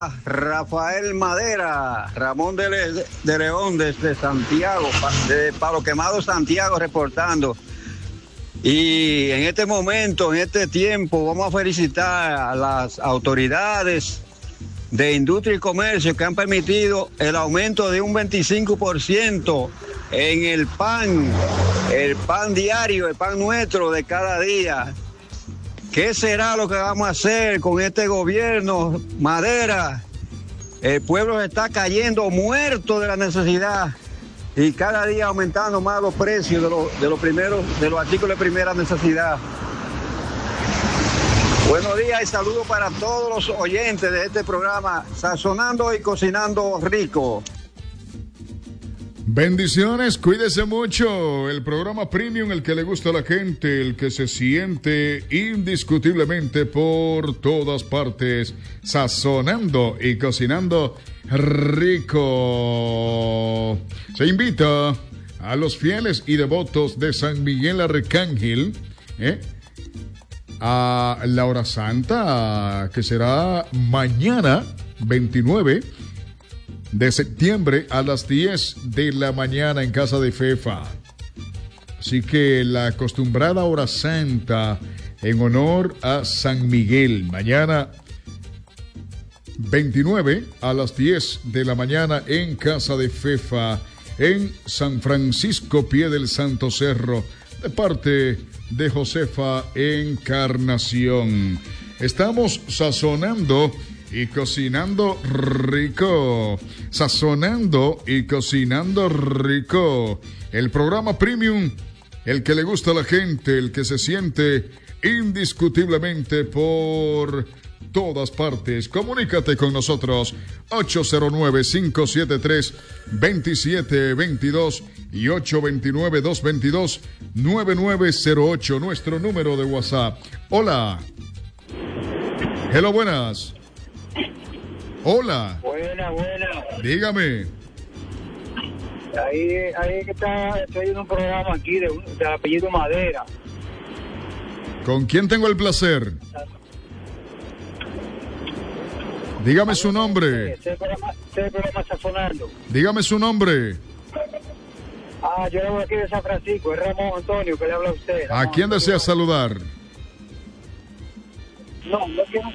Rafael Madera, Ramón de León desde Santiago, de Palo Quemado, Santiago, reportando. Y en este momento, en este tiempo, vamos a felicitar a las autoridades de Industria y Comercio que han permitido el aumento de un 25% en el pan diario, el pan nuestro de cada día. ¿Qué será lo que vamos a hacer con este gobierno, Madera? El pueblo se está cayendo muerto de la necesidad y cada día aumentando más los precios de los artículos de primera necesidad. Buenos días y saludos para todos los oyentes de este programa, Sazonando y Cocinando Rico. Bendiciones, cuídese mucho. El programa premium, el que le gusta a la gente, el que se siente indiscutiblemente por todas partes, sazonando y cocinando rico. Se invita a los fieles y devotos de San Miguel Arcángel, a la hora santa, que será mañana, 29 de septiembre a las 10 de la mañana en casa de Fefa. Así que la acostumbrada hora santa en honor a San Miguel. Mañana 29 a las 10 de la mañana en casa de Fefa en San Francisco, Pie del Santo Cerro, de parte de Josefa Encarnación. Estamos sazonando y cocinando rico, sazonando y cocinando rico. El programa premium, el que le gusta a la gente, el que se siente indiscutiblemente por todas partes. Comunícate con nosotros, 809-573-2722 y 829-222-9908, nuestro número de WhatsApp. Hola. Hello, buenas. Hola. Buena. Dígame. Ahí que estoy en un programa aquí de apellido Madera. ¿Con quién tengo el placer? Dígame su nombre. Este programa sazonando. Dígame su nombre. Yo hablo aquí de San Francisco, es Ramón Antonio que le habla a usted. ¿A quién desea saludar? No quiero